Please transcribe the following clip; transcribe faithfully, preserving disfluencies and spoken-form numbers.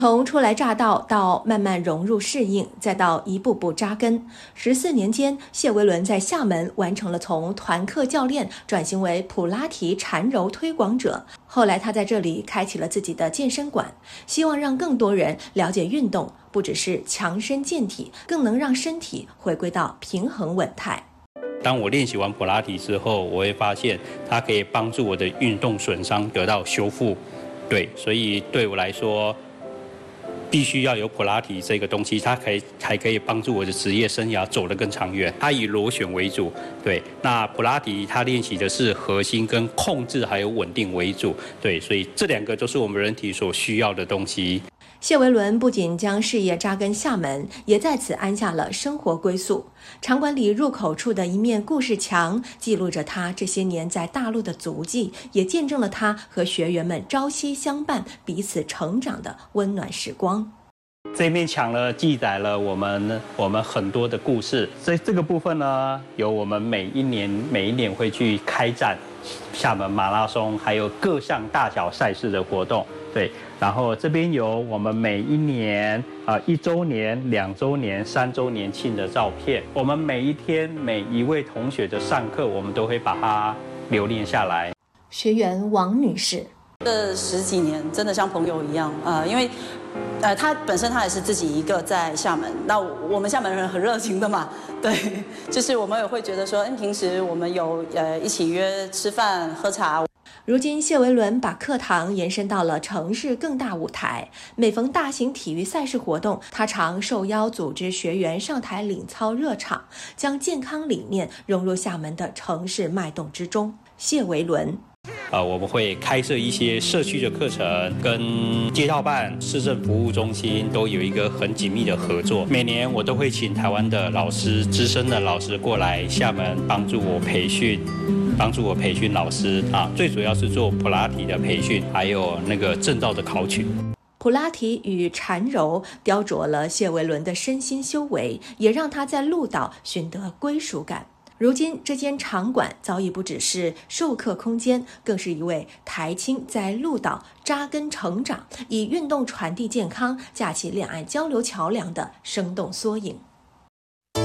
从初来乍到到慢慢融入适应，再到一步步扎根，十四年间，谢维伦在厦门完成了从团课教练转型为普拉提缠柔推广者。后来他在这里开启了自己的健身馆，希望让更多人了解运动不只是强身健体，更能让身体回归到平衡稳态。 当我练习完普拉提之后，我会发现它可以帮助我的运动损伤得到修复。对，所以对我来说，必须要有普拉提这个东西，它可以还可以帮助我的职业生涯走得更长远。它以螺旋为主，对。那普拉提它练习的是核心跟控制还有稳定为主，对。所以这两个都是我们人体所需要的东西。 谢维伦不仅将事业扎根厦门，也在此安下了生活归宿。场馆里入口处的一面故事墙，记录着他这些年在大陆的足迹，也见证了他和学员们朝夕相伴、彼此成长的温暖时光。 这面墙呢，记载了我们我们很多的故事。所以这个部分呢，有我们每一年每一年会去开展厦门马拉松，还有各项大小赛事的活动。对，然后这边有我们每一年啊、呃、一周年、两周年、三周年庆的照片。我们每一天每一位同学的上课，我们都会把它留念下来。 学员王女士， 这十几年真的像朋友一样，呃，因为，呃，他本身他也是自己一个在厦门，那我们厦门人很热情的嘛，对，就是我们也会觉得说，嗯，平时我们有呃一起约吃饭喝茶。 如今谢维伦把课堂延伸到了城市更大舞台，每逢大型体育赛事活动，他常受邀组织学员上台领操热场，将健康理念融入厦门的城市脉动之中。谢维伦呃，我们会开设一些社区的课程，跟街道办、市政服务中心都有一个很紧密的合作。每年我都会请台湾的老师、资深的老师过来厦门帮助我培训，帮助我培训老师啊。最主要是做普拉提的培训，还有那个证照的考取。 普拉提与缠柔雕琢了谢维伦的身心修为，也让他在鹿岛寻得归属感。如今这间场馆早已不只是授课空间，更是一位台青在鹿岛扎根成长，以运动传递健康、架起两岸交流桥梁的生动缩影。